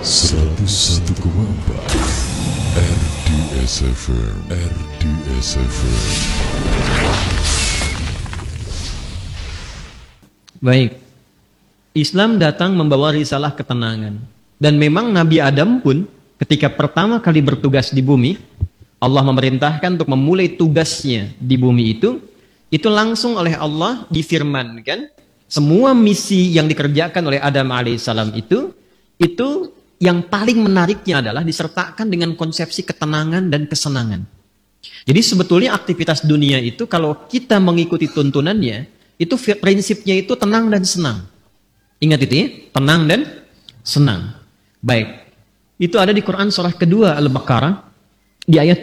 101,4 RDS FM. Baik, Islam datang membawa risalah ketenangan. Dan memang Nabi Adam pun ketika pertama kali bertugas di bumi, Allah memerintahkan untuk memulai tugasnya di bumi itu langsung oleh Allah difirmankan. Semua misi yang dikerjakan oleh Adam alaihissalam itu yang paling menariknya adalah disertakan dengan konsepsi ketenangan dan kesenangan. Jadi sebetulnya aktivitas dunia itu kalau kita mengikuti tuntunannya, itu prinsipnya itu tenang dan senang. Ingat itu ya, tenang dan senang. Baik, itu ada di Quran surah kedua Al-Baqarah di ayat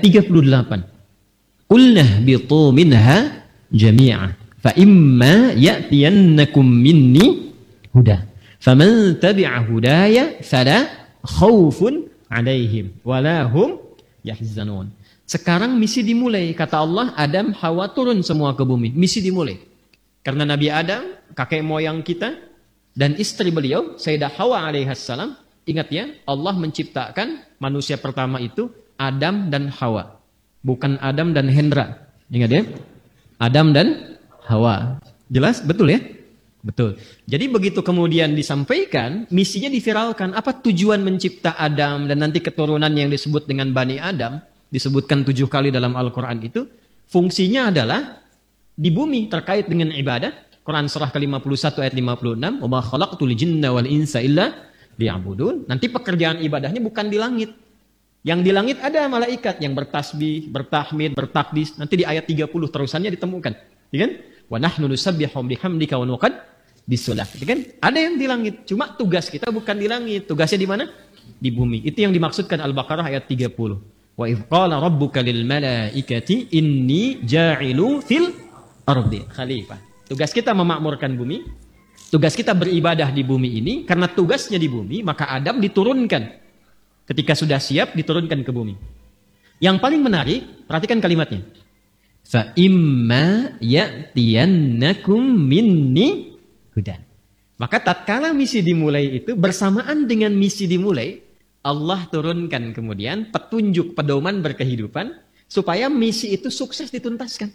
38. Qulna bitu minha jami'a fa imma ya'tiyannakum minni huda faman tabi'a hudaya fala khaufun 'alaihim wala hum yahzanun. Sekarang misi dimulai, kata Allah. Adam, Hawa turun semua ke bumi, misi dimulai. Karena Nabi Adam, kakek moyang kita, dan istri beliau Sayyidah Hawa alaihissalam, ingat ya, Allah menciptakan manusia pertama itu Adam dan Hawa, bukan Adam dan Hendra. Ingat ya, Adam dan Hawa. Jelas? Betul ya? Betul. Jadi begitu kemudian disampaikan, misinya diviralkan. Apa tujuan mencipta Adam dan nanti keturunan yang disebut dengan Bani Adam, disebutkan 7 kali dalam Al-Quran itu, fungsinya adalah di bumi terkait dengan ibadah. Quran surah ke-51 ayat 56, "Wa ma khalaqtul jinna wal insa illa liya'budun." Nanti pekerjaan ibadahnya bukan di langit. Yang di langit ada malaikat yang bertasbih, bertahmid, bertakdis. Nanti di ayat 30 terusannya ditemukan. Ya kan? Wa nahnu nusabbihu bihamdika wa nuqaddisuh lak. Ya kan? Ada yang di langit. Cuma tugas kita bukan di langit. Tugasnya di mana? Di bumi. Itu yang dimaksudkan Al-Baqarah ayat 30. Wa idz qala rabbuka lil malaikati inni ja'ilu fil ardi khalifah. Tugas kita memakmurkan bumi. Tugas kita beribadah di bumi ini. Karena tugasnya di bumi, maka Adam diturunkan. Ketika sudah siap, diturunkan ke bumi. Yang paling menarik, perhatikan kalimatnya. Fa imma ya'tiyannakum minni hudan. Maka tatkala misi dimulai itu, bersamaan dengan misi dimulai, Allah turunkan kemudian petunjuk pedoman berkehidupan supaya misi itu sukses dituntaskan.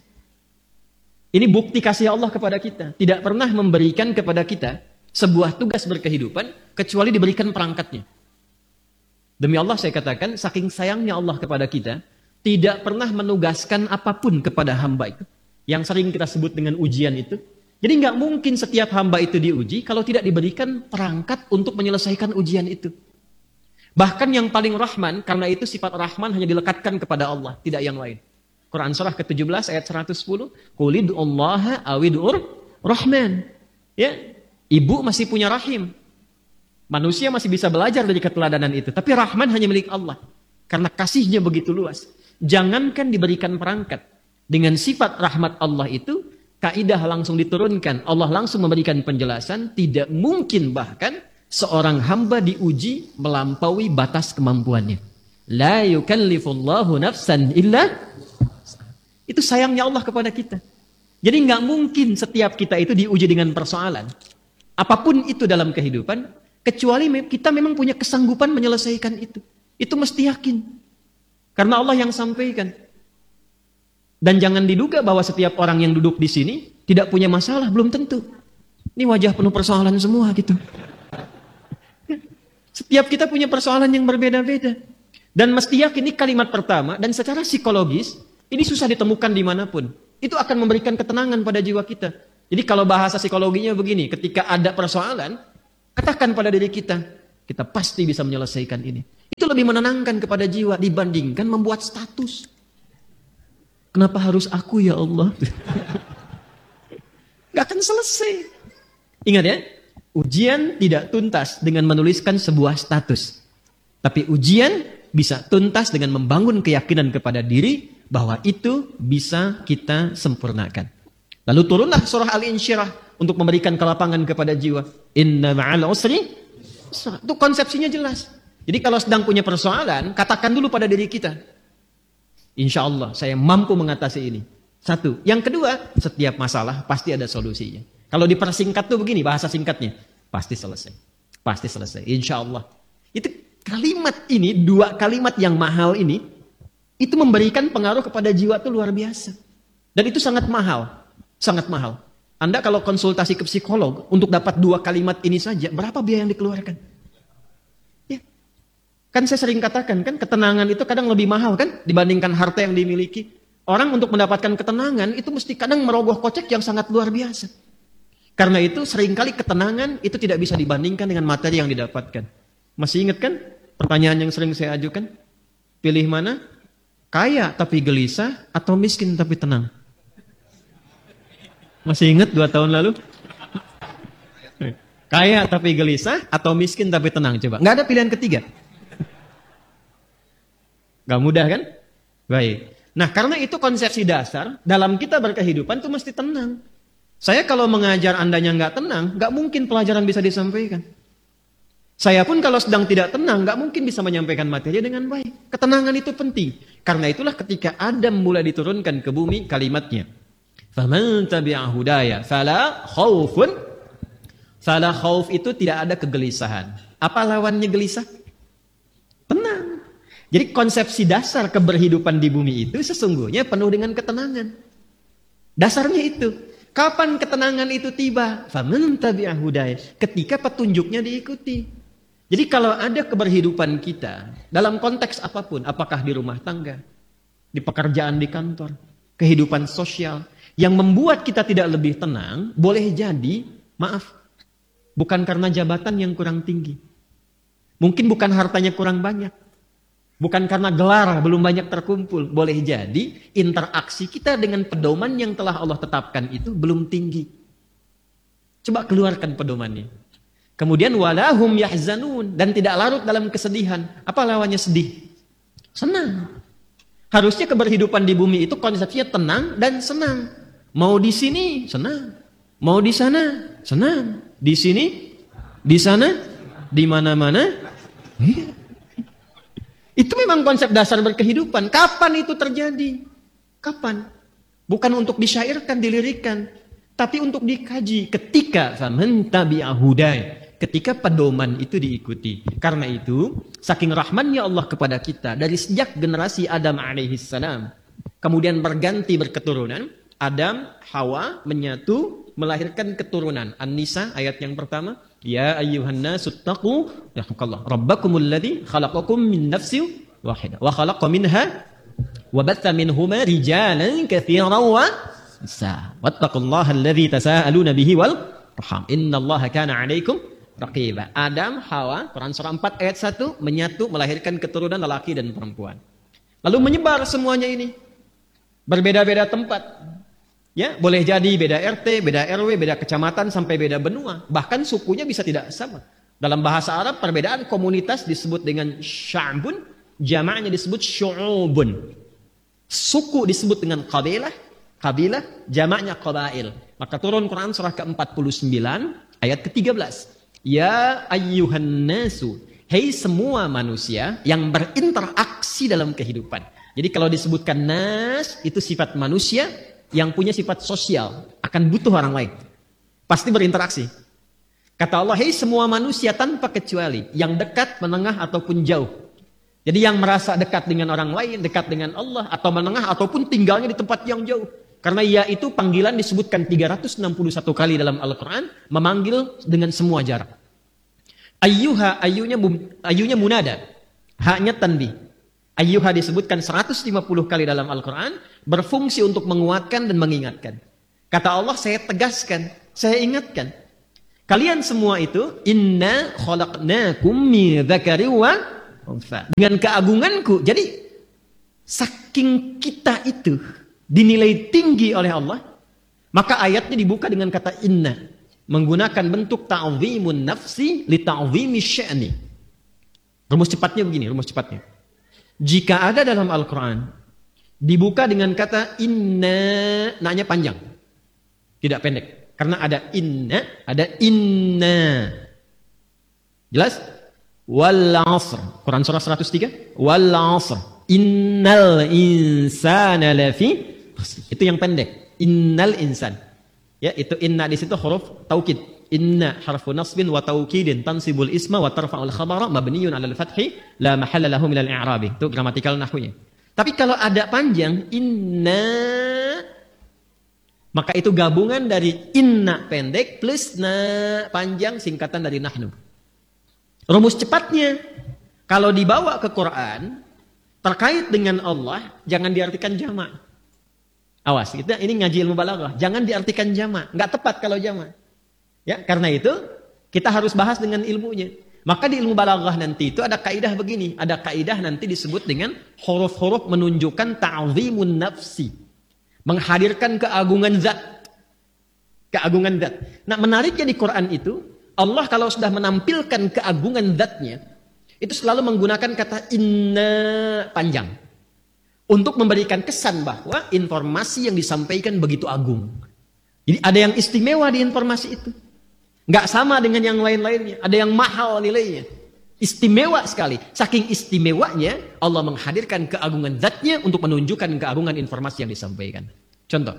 Ini bukti kasih Allah kepada kita. Tidak pernah memberikan kepada kita sebuah tugas berkehidupan kecuali diberikan perangkatnya. Demi Allah saya katakan, saking sayangnya Allah kepada kita, tidak pernah menugaskan apapun kepada hamba itu. Yang sering kita sebut dengan ujian itu. Jadi nggak mungkin setiap hamba itu diuji kalau tidak diberikan perangkat untuk menyelesaikan ujian itu. Bahkan yang paling rahman, karena itu sifat rahman hanya dilekatkan kepada Allah, tidak yang lain. Quran surah ke-17 ayat 110, Qulid'ullaha awid'ur rahman. Ya, ibu masih punya rahim. Manusia masih bisa belajar dari keteladanan itu, tapi rahman hanya milik Allah. Karena kasihnya begitu luas. Jangankan diberikan perangkat. Dengan sifat rahmat Allah itu, kaidah langsung diturunkan. Allah langsung memberikan penjelasan, tidak mungkin bahkan seorang hamba diuji melampaui batas kemampuannya. La yukallifullahu nafsan illa. Itu sayangnya Allah kepada kita. Jadi nggak mungkin setiap kita itu diuji dengan persoalan. Apapun itu dalam kehidupan, kecuali kita memang punya kesanggupan menyelesaikan itu. Itu mesti yakin. Karena Allah yang sampaikan. Dan jangan diduga bahwa setiap orang yang duduk di sini tidak punya masalah, belum tentu. Ini wajah penuh persoalan semua gitu. Setiap kita punya persoalan yang berbeda-beda. Dan mesti yakin, ini kalimat pertama, dan secara psikologis, ini susah ditemukan dimanapun. Itu akan memberikan ketenangan pada jiwa kita. Jadi kalau bahasa psikologinya begini, ketika ada persoalan, katakan pada diri kita, kita pasti bisa menyelesaikan ini. Itu lebih menenangkan kepada jiwa dibandingkan membuat status. Kenapa harus aku ya Allah? Gak akan selesai. Ingat ya, ujian tidak tuntas dengan menuliskan sebuah status. Tapi ujian bisa tuntas dengan membangun keyakinan kepada diri bahwa itu bisa kita sempurnakan. Lalu turunlah surah Al-Insyirah untuk memberikan kelapangan kepada jiwa. Inna ma'al usri. Itu konsepsinya jelas. Jadi kalau sedang punya persoalan, katakan dulu pada diri kita. Insya Allah saya mampu mengatasi ini. Satu. Yang kedua, setiap masalah pasti ada solusinya. Kalau dipersingkat tuh begini bahasa singkatnya. Pasti selesai. Pasti selesai. Insya Allah. Itu Kalimat ini, dua kalimat yang mahal ini, itu memberikan pengaruh kepada jiwa itu luar biasa. Dan itu sangat mahal. Sangat mahal. Anda kalau konsultasi ke psikolog, untuk dapat dua kalimat ini saja, berapa biaya yang dikeluarkan? Ya. Kan saya sering katakan, kan ketenangan itu kadang lebih mahal kan, dibandingkan harta yang dimiliki. Orang untuk mendapatkan ketenangan, itu mesti kadang merogoh kocek yang sangat luar biasa. Karena itu seringkali ketenangan itu tidak bisa dibandingkan dengan materi yang didapatkan. Masih ingat kan pertanyaan yang sering saya ajukan? Pilih mana? Kaya tapi gelisah atau miskin tapi tenang? Masih ingat 2 tahun lalu? Kaya tapi gelisah atau miskin tapi tenang? Coba. Nggak ada pilihan ketiga. Nggak mudah kan? Baik. Nah karena itu konsepsi dasar dalam kita berkehidupan itu mesti tenang. Saya kalau mengajar andanya nggak tenang, nggak mungkin pelajaran bisa disampaikan. Saya pun kalau sedang tidak tenang, nggak mungkin bisa menyampaikan materi dengan baik. Ketenangan itu penting. Karena itulah ketika Adam mulai diturunkan ke bumi kalimatnya. Faman tabi'a hudaya fala khaufun. Fala khauf itu tidak ada kegelisahan. Apa lawannya gelisah? Tenang. Jadi konsepsi dasar keberhidupan di bumi itu sesungguhnya penuh dengan ketenangan. Dasarnya itu. Kapan ketenangan itu tiba? Faman tabi'a hudaya. Ketika petunjuknya diikuti. Jadi kalau ada keberhidupan kita dalam konteks apapun, apakah di rumah tangga, di pekerjaan di kantor, kehidupan sosial, yang membuat kita tidak lebih tenang, boleh jadi, maaf, bukan karena jabatan yang kurang tinggi. Mungkin bukan hartanya kurang banyak. Bukan karena gelar belum banyak terkumpul. Boleh jadi interaksi kita dengan pedoman yang telah Allah tetapkan itu belum tinggi. Coba keluarkan pedomannya. Kemudian walahum yahzanun, dan tidak larut dalam kesedihan. Apa lawannya sedih? Senang. Harusnya keberhidupan di bumi itu konsepnya tenang dan senang. Mau di sini senang, mau di sana senang, di sini, di sana, di mana-mana. Itu memang konsep dasar berkehidupan. Kapan itu terjadi? Kapan? Bukan untuk disyairkan, dilirikan, tapi untuk dikaji. Ketika faman tabi'a hudaya, ketika pedoman itu diikuti. Karena itu, saking rahmannya Allah kepada kita, dari sejak generasi Adam alaihissalam, kemudian berganti berketurunan, Adam, Hawa menyatu, melahirkan keturunan. An-Nisa ayat yang pertama, ya ayyuhan nasu taqu rabbakumul ladzi khalaqakum min nafsin wahidah wa khalaqa minha wa batha minhuma rijalan katsiran wa nisaa wattaqullaha alladzi tasaaluna bihi wal arham innallaha kana 'alaikum raqiba. Adam, Hawa, Quran surah 4 ayat 1 menyatu melahirkan keturunan lelaki dan perempuan. Lalu menyebar semuanya ini. Berbeda-beda tempat. Ya, boleh jadi beda RT, beda RW, beda kecamatan sampai beda benua. Bahkan sukunya bisa tidak sama. Dalam bahasa Arab perbedaan komunitas disebut dengan sya'bun, jamaknya disebut syu'ubun. Suku disebut dengan qabilah, jamaknya qabail. Maka turun Quran surah ke-49 ayat ke-13. Ya ayyuhan nasu, hei semua manusia yang berinteraksi dalam kehidupan. Jadi kalau disebutkan nas, itu sifat manusia yang punya sifat sosial, akan butuh orang lain. Pasti berinteraksi. Kata Allah, hei semua manusia tanpa kecuali, yang dekat, menengah, ataupun jauh. Jadi yang merasa dekat dengan orang lain, dekat dengan Allah, atau menengah, ataupun tinggalnya di tempat yang jauh. Karena ya itu panggilan disebutkan 361 kali dalam Al-Quran, memanggil dengan semua jarak. Ayyuha, ayyunya munada, haknya tanbih. Ayyuha disebutkan 150 kali dalam Al-Quran, berfungsi untuk menguatkan dan mengingatkan. Kata Allah, saya tegaskan, saya ingatkan. Kalian semua itu, inna khalaqnakum min dzakari wa untha. Dengan keagunganku. Jadi, saking kita itu dinilai tinggi oleh Allah, maka ayatnya dibuka dengan kata inna, menggunakan bentuk ta'zimun nafsi li ta'zimi sya'ni. Rumus cepatnya begini, rumus cepatnya. Jika ada dalam Al-Quran dibuka dengan kata inna, nanya panjang, tidak pendek, karena ada inna. Jelas? Wal 'asr, Quran surah 103, wal 'asr, innal insana lafi, itu yang pendek, innal insan. Ya, itu inna di situ huruf taukid. Inna harfu nasbin wa taukidin tansibul isma wa tarfa'ul khabara mabniyun 'alal fathi la mahalla lahu minal i'rabi. Itu gramatikal nahwunya. Tapi kalau ada panjang inna, maka itu gabungan dari inna pendek plus na panjang, singkatan dari nahnu. Rumus cepatnya, kalau dibawa ke Quran terkait dengan Allah, jangan diartikan jamak. Awas, kita ini ngaji ilmu balaghah, jangan diartikan jamak, nggak tepat kalau jamak. Ya, karena itu kita harus bahas dengan ilmunya. Maka di ilmu balaghah nanti itu ada kaidah begini, ada kaidah nanti disebut dengan huruf-huruf menunjukkan ta'zimun nafsi, menghadirkan keagungan zat. Keagungan zat. Nah, menariknya di Quran itu, Allah kalau sudah menampilkan keagungan zatnya, itu selalu menggunakan kata inna panjang. Untuk memberikan kesan bahwa informasi yang disampaikan begitu agung. Jadi ada yang istimewa di informasi itu. Nggak sama dengan yang lain-lainnya. Ada yang mahal nilainya. Istimewa sekali. Saking istimewanya, Allah menghadirkan keagungan zatnya untuk menunjukkan keagungan informasi yang disampaikan. Contoh.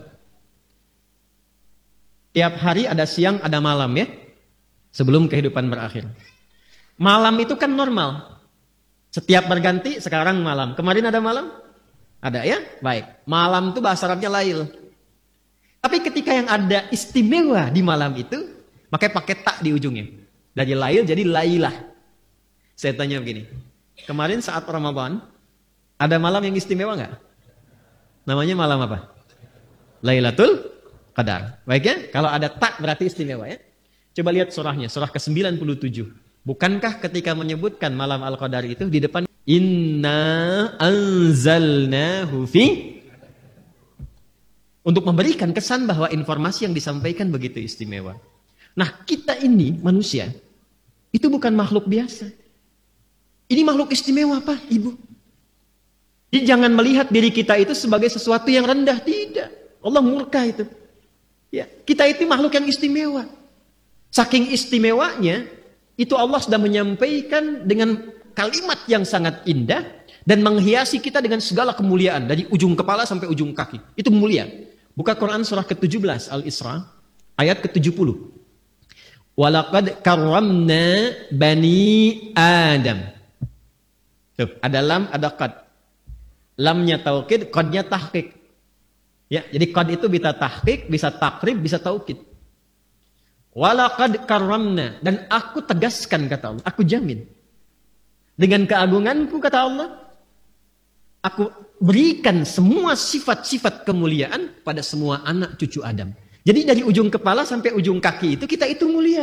Tiap hari ada siang, ada malam ya. Sebelum kehidupan berakhir. Malam itu kan normal. Setiap berganti, sekarang malam. Kemarin ada malam? Ada ya? Baik. Malam itu bahasa Arabnya lail. Tapi ketika yang ada istimewa di malam itu, makanya pakai tak di ujungnya. Dari lail jadi lailah. Saya tanya begini. Kemarin saat Ramadan, ada malam yang istimewa nggak? Namanya malam apa? Lailatul Qadar. Baik ya? Kalau ada tak berarti istimewa ya. Coba lihat surahnya, surah ke-97. Bukankah ketika menyebutkan malam Al-Qadar itu di depan Inna anzalnahu fi, untuk memberikan kesan bahwa informasi yang disampaikan begitu istimewa. Nah, kita ini manusia itu bukan makhluk biasa. Ini makhluk istimewa, Pak, Ibu. Jadi jangan melihat diri kita itu sebagai sesuatu yang rendah, tidak. Allah murka itu. Ya, kita itu makhluk yang istimewa. Saking istimewanya, itu Allah sudah menyampaikan dengan kalimat yang sangat indah dan menghiasi kita dengan segala kemuliaan dari ujung kepala sampai ujung kaki. Itu mulia. Buka Quran surah ke-17 Al-Isra ayat ke-70. Walaqad karramna bani Adam. Tuh, ada lam, ada qad. Lamnya taukid, qadnya tahqiq. Ya, jadi qad itu bisa tahqiq, bisa takrib, bisa taukid. Walaqad karramna, dan aku tegaskan kata Allah, aku jamin. Dengan keagunganku kata Allah, aku berikan semua sifat-sifat kemuliaan pada semua anak cucu Adam. Jadi dari ujung kepala sampai ujung kaki itu kita itu mulia.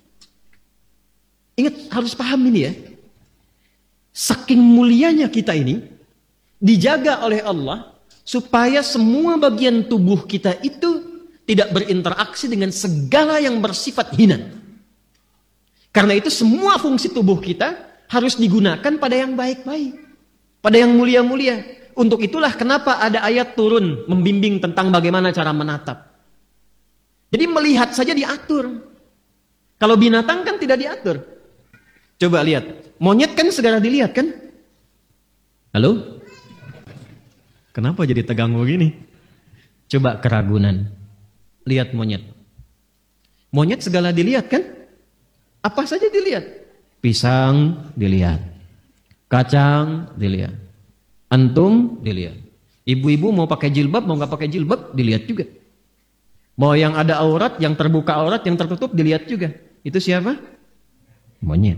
Ingat, harus paham ini ya. Saking mulianya kita ini dijaga oleh Allah supaya semua bagian tubuh kita itu tidak berinteraksi dengan segala yang bersifat hina. Karena itu semua fungsi tubuh kita harus digunakan pada yang baik-baik, pada yang mulia-mulia. Untuk itulah kenapa ada ayat turun membimbing tentang bagaimana cara menatap. Jadi melihat saja diatur. Kalau binatang kan tidak diatur. Coba lihat, monyet kan segera dilihat kan? Halo? Kenapa jadi tegang begini? Coba keragunan. Lihat monyet. Monyet segala dilihat kan? Apa saja dilihat? Pisang dilihat, kacang dilihat, antum dilihat. Ibu-ibu mau pakai jilbab, mau nggak pakai jilbab, dilihat juga. Mau yang ada aurat, yang terbuka aurat, yang tertutup, dilihat juga. Itu siapa? Monyet.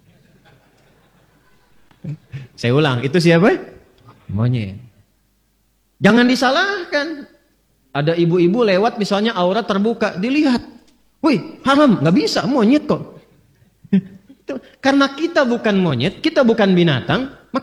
Saya ulang, itu siapa? Monyet. Jangan disalahkan. Ada ibu-ibu lewat misalnya aurat terbuka, dilihat. Wih, haram, nggak bisa, monyet kok. Karena kita bukan monyet, kita bukan binatang, maka